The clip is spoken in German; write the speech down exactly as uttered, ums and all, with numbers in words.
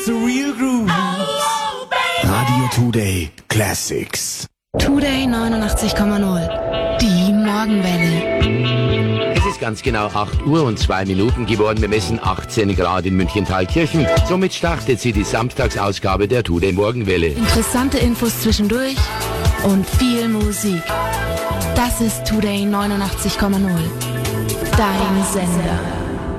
the real groove. Radio Today Classics. Today neunundachtzig Komma null. Die Morgenwelle. Es ist ganz genau acht Uhr und zwei Minuten geworden. Wir messen achtzehn Grad in München-Thalkirchen. Somit startet sie die Samstagsausgabe der Today Morgenwelle. Interessante Infos zwischendurch und viel Musik. Das ist Today neunundachtzig Komma null. Dein Sender.